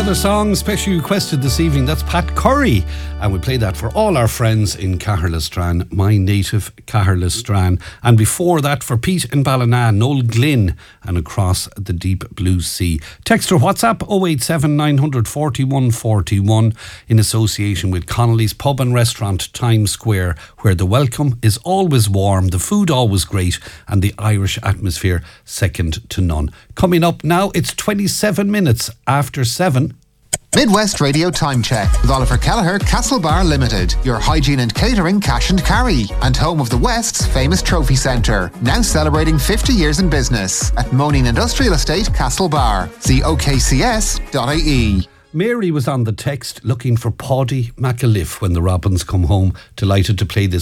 Another song specially requested this evening. That's Pat Curry, and we play that for all our friends in Caherlistran, my native Caherlistran. And before that, for Pete in Ballina, Noel Glynn, and Across the Deep Blue Sea. Text or WhatsApp 087 941 41 in association with Connolly's Pub and Restaurant, Times Square, where the welcome is always warm, the food always great, and the Irish atmosphere second to none. Coming up now, it's 27 minutes after 7. Midwest Radio Time Check with Oliver Kelleher, Castlebar Limited, your hygiene and catering cash and carry, and home of the West's famous trophy centre, now celebrating 50 years in business at Moaning Industrial Estate, Castlebar. See okcs.ie. Mary was on the text looking for Paddy McAuliffe when the Robins come home. Delighted to play this